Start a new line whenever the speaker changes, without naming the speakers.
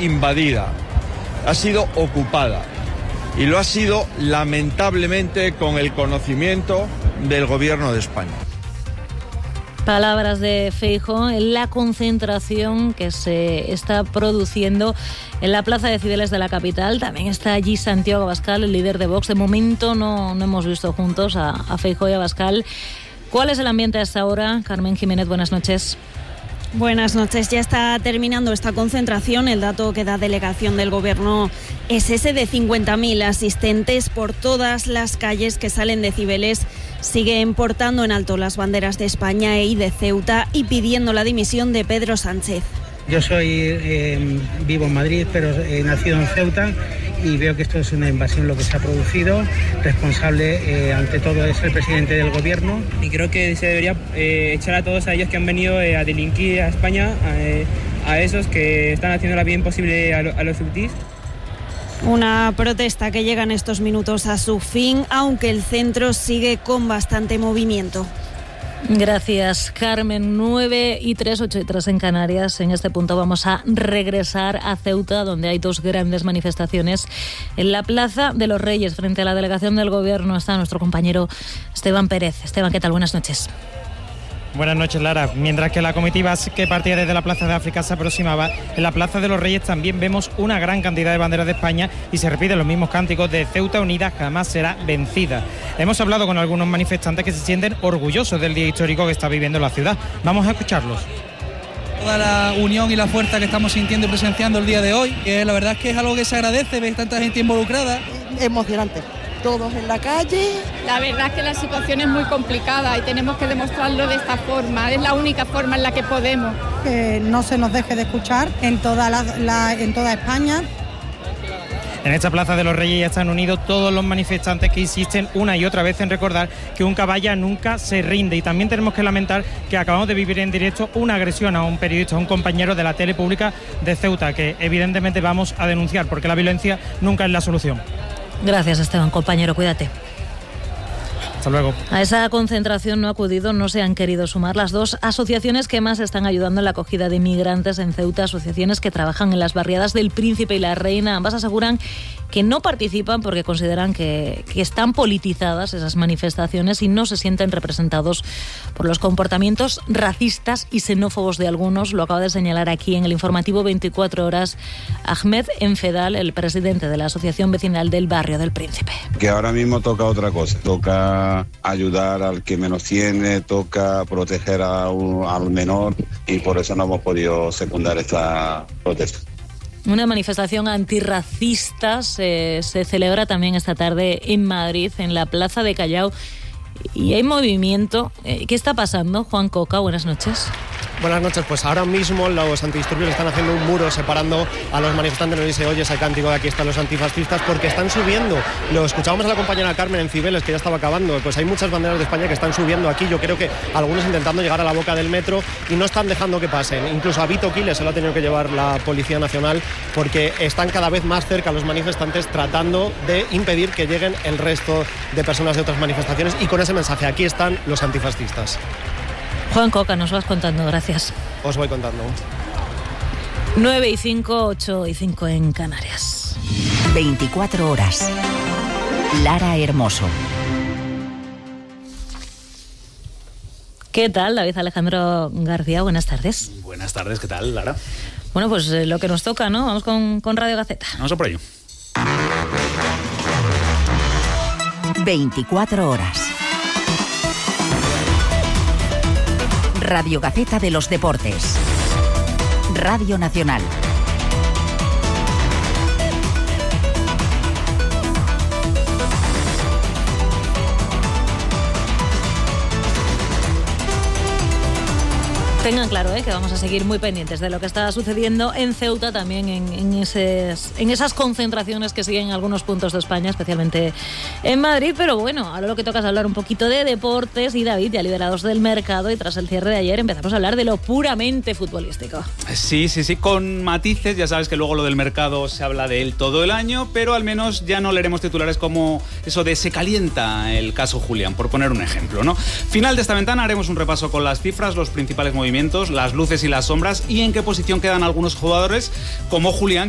invadida, ha sido ocupada. Y lo ha sido, lamentablemente, con el conocimiento del Gobierno de España.
Palabras de Feijóo en la concentración que se está produciendo en la Plaza de Cibeles de la capital. También está allí Santiago Abascal, el líder de Vox. De momento no hemos visto juntos a Feijóo y Abascal. ¿Cuál es el ambiente a esta hora? Carmen Jiménez, buenas noches.
Buenas noches. Ya está terminando esta concentración. El dato que da delegación del Gobierno es ese de 50.000 asistentes por todas las calles que salen de Cibeles. Siguen portando en alto las banderas de España y de Ceuta y pidiendo la dimisión de Pedro Sánchez.
Yo vivo en Madrid, pero he nacido en Ceuta y veo que esto es una invasión lo que se ha producido. Responsable, ante todo, es el presidente del Gobierno.
Y creo que se debería echar a todos a ellos que han venido a delinquir a España, a esos que están haciendo la vida imposible a los ceutís.
Una protesta que llega en estos minutos a su fin, aunque el centro sigue con bastante movimiento.
Gracias, Carmen. 9:03, 8:03 en Canarias. En este punto vamos a regresar a Ceuta, donde hay dos grandes manifestaciones. En la Plaza de los Reyes, frente a la delegación del Gobierno, está nuestro compañero Esteban Pérez. Esteban, ¿qué tal? Buenas noches.
Buenas noches, Lara. Mientras que la comitiva que partía desde la Plaza de África se aproximaba, en la Plaza de los Reyes también vemos una gran cantidad de banderas de España y se repiten los mismos cánticos de Ceuta unida jamás será vencida. Hemos hablado con algunos manifestantes que se sienten orgullosos del día histórico que está viviendo la ciudad. Vamos a escucharlos.
Toda la unión y la fuerza que estamos sintiendo y presenciando el día de hoy, que la verdad es que es algo que se agradece, ver tanta gente involucrada.
Emocionante. Todos en la calle.
La verdad es que la situación es muy complicada y tenemos que demostrarlo de esta forma. Es la única forma en la que podemos.
Que no se nos deje de escuchar en toda España.
En esta Plaza de los Reyes ya están unidos todos los manifestantes que insisten una y otra vez en recordar que un caballa nunca se rinde. Y también tenemos que lamentar que acabamos de vivir en directo una agresión a un periodista, a un compañero de la tele pública de Ceuta, que evidentemente vamos a denunciar porque la violencia nunca es la solución.
Gracias, Esteban, compañero, cuídate.
Hasta luego.
A esa concentración no ha acudido, no se han querido sumar las dos asociaciones que más están ayudando en la acogida de inmigrantes en Ceuta, asociaciones que trabajan en las barriadas del Príncipe y la Reina. Ambas aseguran que no participan porque consideran que están politizadas esas manifestaciones y no se sienten representados por los comportamientos racistas y xenófobos de algunos. Lo acaba de señalar aquí en el informativo 24 horas Ahmed Enfedal, el presidente de la Asociación Vecinal del Barrio del Príncipe.
Que ahora mismo toca otra cosa, toca ayudar al que menos tiene, toca proteger al menor y por eso no hemos podido secundar esta protesta.
Una manifestación antirracista se celebra también esta tarde en Madrid, en la Plaza de Callao. Y hay movimiento. ¿Qué está pasando? Juan Coca, buenas noches.
Buenas noches, pues ahora mismo los antidisturbios están haciendo un muro separando a los manifestantes, no se oye ese cántico de aquí están los antifascistas, porque están subiendo, lo escuchábamos a la compañera Carmen en Cibeles, que ya estaba acabando, pues hay muchas banderas de España que están subiendo aquí, yo creo que algunos intentando llegar a la boca del metro y no están dejando que pasen, incluso a Vito Quiles se lo ha tenido que llevar la Policía Nacional, porque están cada vez más cerca los manifestantes tratando de impedir que lleguen el resto de personas de otras manifestaciones y con ese mensaje, aquí están los antifascistas.
Juan Coca, nos vas contando, gracias.
Os voy contando.
9:05, 8:05 en Canarias.
24 horas. Lara Hermoso.
¿Qué tal, David Alejandro García? Buenas tardes.
Buenas tardes, ¿qué tal, Lara?
Bueno, pues lo que nos toca, ¿no? Vamos con Radio Gaceta.
Vamos a por ello.
24 horas. Radio Gaceta de los Deportes. Radio Nacional.
Tengan claro que vamos a seguir muy pendientes de lo que está sucediendo en Ceuta, también en esas concentraciones que siguen en algunos puntos de España, especialmente en Madrid. Pero bueno, ahora lo que toca es hablar un poquito de deportes y David, ya liberados del mercado y tras el cierre de ayer empezamos a hablar de lo puramente futbolístico.
Sí, con matices, ya sabes que luego lo del mercado se habla de él todo el año, pero al menos ya no leeremos titulares como eso de se calienta el caso Julián, por poner un ejemplo, ¿no? Final de esta ventana haremos un repaso con las cifras, los principales movimientos, las luces y las sombras y en qué posición quedan algunos jugadores como Julián,